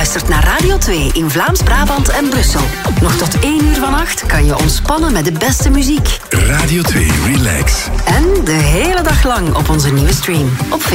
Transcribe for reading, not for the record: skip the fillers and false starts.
luistert naar Radio 2 in Vlaams-Brabant en Brussel. Nog tot 1 uur vannacht kan je ontspannen met de beste muziek. Radio 2 Relax. En de hele dag lang op onze nieuwe stream op